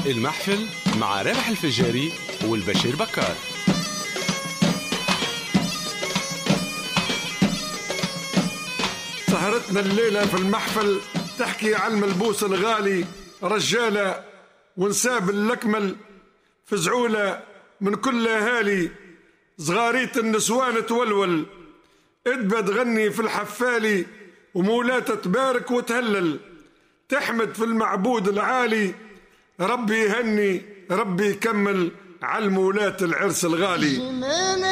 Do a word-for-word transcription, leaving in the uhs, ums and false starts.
المحفل مع رابح الفجاري والبشير بكار. سهرتنا الليلة في المحفل تحكي عن الملبوس الغالي، رجالة ونساب الأكمل فزعولة من كل أهالي، صغاريت النسوان تولول ادبى تغني في الحفالي، ومولاتها تبارك وتهلل تحمد في المعبود العالي، ربي يهني ربي يكمل على المولات العرس الغالي.